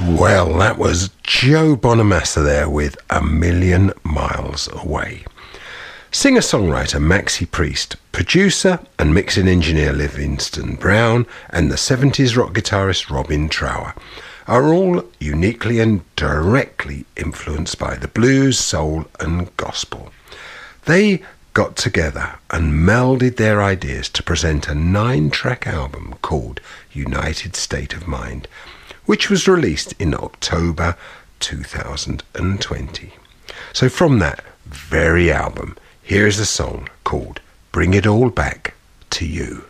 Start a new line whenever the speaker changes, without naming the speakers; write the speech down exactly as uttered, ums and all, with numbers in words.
Well, that was Joe Bonamassa there with A Million Miles Away. Singer-songwriter Maxi Priest, producer and mixing engineer Livingston Brown, and the seventies rock guitarist Robin Trower are all uniquely and directly influenced by the blues, soul and gospel. They got together and melded their ideas to present a nine-track album called United State of Mind, which was released in October two thousand twenty. So from that very album, here is a song called Bring It All Back to You.